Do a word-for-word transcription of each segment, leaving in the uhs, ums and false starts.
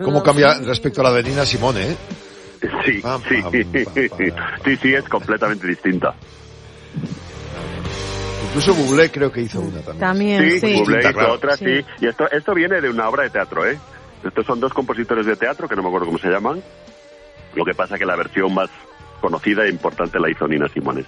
¿Cómo cambia respecto a la de Nina Simone, eh? Sí, Pam, sí, pam, pam, pam. sí, sí, es completamente distinta. Incluso Bublé creo que hizo una también. También, Sí, sí. Bublé hizo Claro. otra, sí. Sí. Y esto, esto viene de una obra de teatro, ¿eh? Estos son dos compositores de teatro, que no me acuerdo cómo se llaman. Lo que pasa que la versión más conocida e importante la hizo Nina Simone.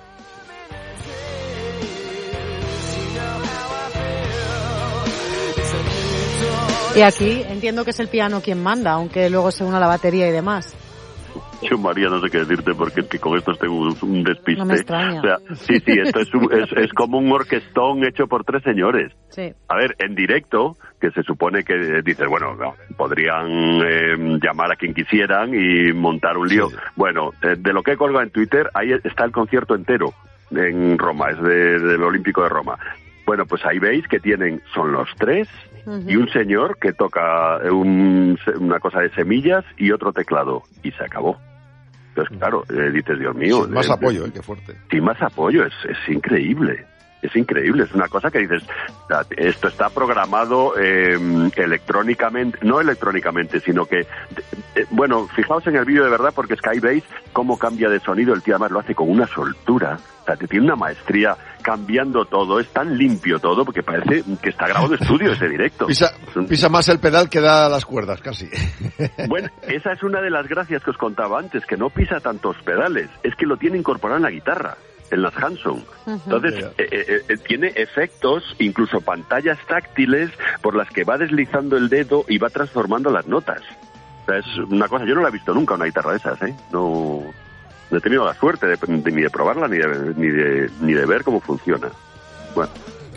Y aquí entiendo que es el piano quien manda, aunque luego se una la batería y demás. Yo, María, no sé qué decirte porque es que con estos tengo un, un despiste. No me extraña. O sea, sí, sí, esto es, un- es, es como un orquestón hecho por tres señores. Sí. A ver, en directo, que se supone que eh, dices, bueno, no, podrían eh, llamar a quien quisieran y montar un lío. Sí. Bueno, eh, de lo que he colgado en Twitter, ahí está el concierto entero en Roma, es de, del Olímpico de Roma. Bueno, pues ahí veis que tienen, son los tres Ujú. y un señor que toca un, una cosa de semillas y otro teclado. Y se acabó. Entonces, claro, eh, dices, Dios mío. Sin más eh, apoyo, eh, qué fuerte. Sin más apoyo, es, es increíble. Es increíble, es una cosa que dices, esto está programado eh, electrónicamente, no electrónicamente, sino que, eh, bueno, fijaos en el vídeo de verdad, porque es que ahí veis cómo cambia de sonido, el tío además lo hace con una soltura, o sea, que tiene una maestría cambiando todo, es tan limpio todo, porque parece que está grabado de estudio ese directo. Pisa, pisa más el pedal que da las cuerdas, casi. Bueno, esa es una de las gracias que os contaba antes, que no pisa tantos pedales, es que lo tiene incorporado en la guitarra, en las Hanson. Entonces, Ya. eh, eh, eh, tiene efectos, incluso pantallas táctiles por las que va deslizando el dedo y va transformando las notas. O sea, es una cosa, yo no la he visto nunca una guitarra de esas, ¿eh? No, no he tenido la suerte de, de- ni de probarla ni de, ni de ni de ver cómo funciona. Bueno,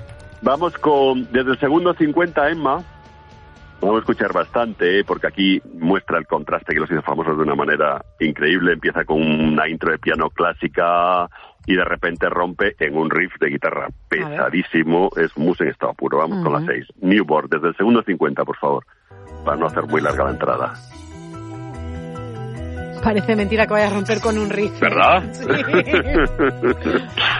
vamos con, desde el segundo cincuenta, Emma. Vamos a escuchar bastante, ¿eh? Porque aquí muestra el contraste que los hizo famosos de una manera increíble. Empieza con una intro de piano clásica y de repente rompe en un riff de guitarra pesadísimo. Es Muse en estado puro. Vamos con Ujú. las seis. Newborn, desde el segundo cincuenta, por favor, para no hacer muy larga la entrada. Parece mentira que vaya a romper con un riff. ¿Verdad? Sí.